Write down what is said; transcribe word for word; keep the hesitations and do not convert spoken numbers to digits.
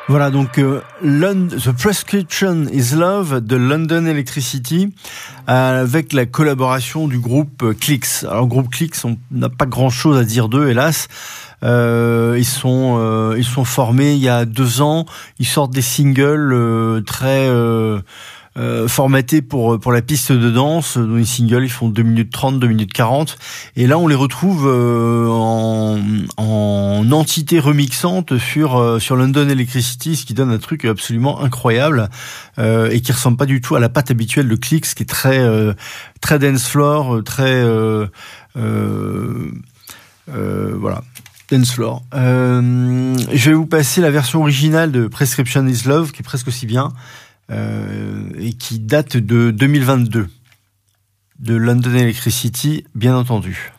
Voilà, donc euh, Lond- The Prescription is Love de London Electricity euh, avec la collaboration du groupe euh, Clicks. Alors groupe Clicks, on n'a pas grand-chose à dire d'eux, hélas. Euh, ils sont euh, ils sont formés il y a deux ans. Ils sortent des singles euh, très euh, euh, formatés pour pour la piste de danse. Dans les singles, ils font deux minutes trente, deux minutes quarante. Et là, on les retrouve euh, en, en entité remixante sur euh, sur London Electricity, ce qui donne un truc absolument incroyable euh, et qui ressemble pas du tout à la patte habituelle de Clicks, qui est très euh, très dance floor, très euh, euh, euh, voilà. Dance floor. Euh, je vais vous passer la version originale de Prescription is Love, qui est presque aussi bien, euh, et qui date de deux mille vingt-deux, de London Electricity, bien entendu.